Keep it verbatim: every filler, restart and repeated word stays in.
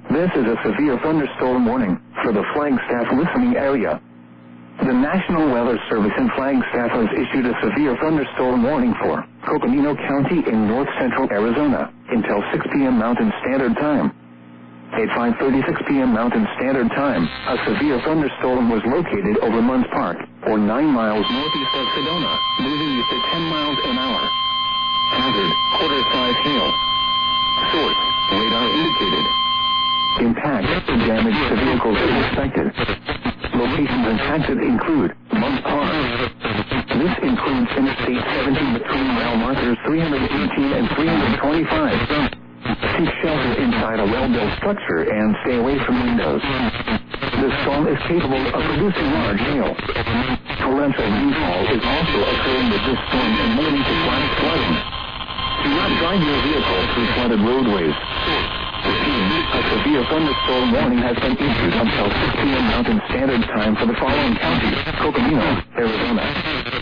This is a severe thunderstorm warning for the Flagstaff listening area. The National Weather Service in Flagstaff has issued a severe thunderstorm warning for Coconino County in north central Arizona until six p.m. Mountain Standard Time. At five thirty-six p.m. Mountain Standard Time, a severe thunderstorm was located over Munns Park, or nine miles northeast of Sedona, moving east at ten miles an hour. Hazard, quarter-size hail. Source, radar indicated. Impact, damage to vehicles is expected. Locations impacted include Munns Park. This includes Interstate seventeen between mile markers three eighteen and three twenty-five. Seek shelter inside a well-built structure and stay away from windows. The storm is capable of producing large hail. Torrential rainfall is also occurring with this storm and may lead to flash flooding. Do not drive your vehicle through flooded roadways. Repeating, a severe thunderstorm warning has been issued until six p.m. Mountain Standard Time for the following counties: Coconino, Arizona,